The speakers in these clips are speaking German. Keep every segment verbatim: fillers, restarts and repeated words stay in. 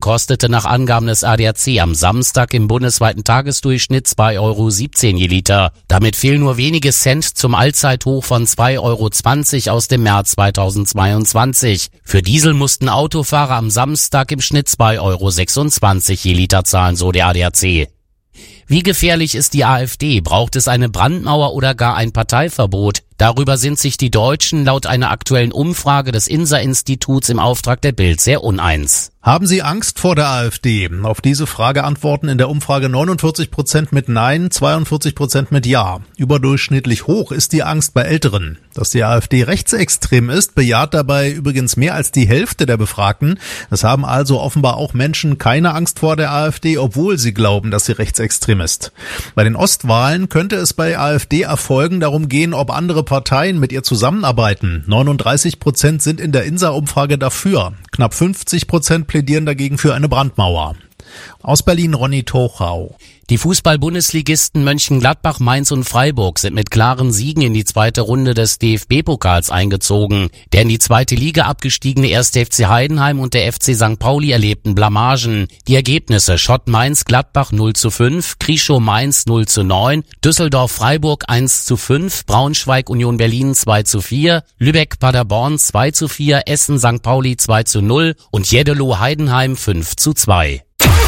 kostete nach Angaben des A D A C am Samstag im bundesweiten Tagesdurchschnitt zwei Euro siebzehn je Liter. Damit fehlen nur wenige Cent zum Allzeithoch von zwei Euro zwanzig aus dem März zweitausendzweiundzwanzig. Für Diesel mussten Autofahrer am Samstag im Schnitt zwei Euro sechsundzwanzig je Liter zahlen, so der A D A C. Wie gefährlich ist die AfD? Braucht es eine Brandmauer oder gar ein Parteiverbot? Darüber sind sich die Deutschen laut einer aktuellen Umfrage des INSA-Instituts im Auftrag der Bild sehr uneins. Haben Sie Angst vor der AfD? Auf diese Frage antworten in der Umfrage neunundvierzig Prozent mit Nein, zweiundvierzig Prozent mit Ja. Überdurchschnittlich hoch ist die Angst bei Älteren. Dass die AfD rechtsextrem ist, bejaht dabei übrigens mehr als die Hälfte der Befragten. Es haben also offenbar auch Menschen keine Angst vor der AfD, obwohl sie glauben, dass sie rechtsextrem ist. Bei den Ostwahlen könnte es bei AfD-Erfolgen darum gehen, ob andere Parteien mit ihr zusammenarbeiten. neununddreißig Prozent sind in der INSA-Umfrage dafür. Knapp fünfzig Prozent plädieren dagegen für eine Brandmauer. Aus Berlin Ronny Tochau. Die Fußball-Bundesligisten Mönchengladbach, Mainz und Freiburg sind mit klaren Siegen in die zweite Runde des D F B-Pokals eingezogen. Der in die zweite Liga abgestiegene erste F C Heidenheim und der F C Sankt Pauli erlebten Blamagen. Die Ergebnisse: Schott Mainz Gladbach null zu fünf, Krischow Mainz null zu neun, Düsseldorf Freiburg eins zu fünf, Braunschweig Union Berlin zwei zu vier, Lübeck Paderborn zwei zu vier, Essen Sankt Pauli zwei zu null und Jeddelo Heidenheim fünf zu zwei.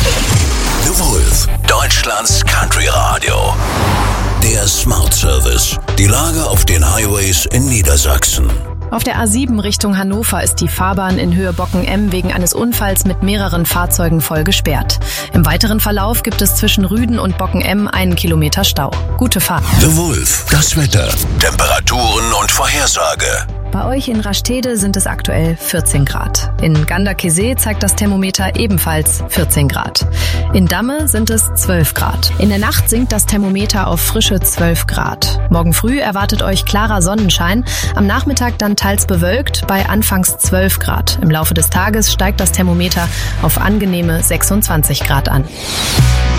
The Wolf, Deutschlands Country Radio. Der Smart Service. Die Lage auf den Highways in Niedersachsen. Auf der A sieben Richtung Hannover ist die Fahrbahn in Höhe Bockenemm wegen eines Unfalls mit mehreren Fahrzeugen voll gesperrt. Im weiteren Verlauf gibt es zwischen Rüden und Bockenemm einen Kilometer Stau. Gute Fahrt. The Wolf, das Wetter, Temperaturen und Vorhersage. Bei euch in Rastede sind es aktuell vierzehn Grad. In Ganderkesee zeigt das Thermometer ebenfalls vierzehn Grad. In Damme sind es zwölf Grad. In der Nacht sinkt das Thermometer auf frische zwölf Grad. Morgen früh erwartet euch klarer Sonnenschein, am Nachmittag dann teils bewölkt bei anfangs zwölf Grad. Im Laufe des Tages steigt das Thermometer auf angenehme sechsundzwanzig Grad an.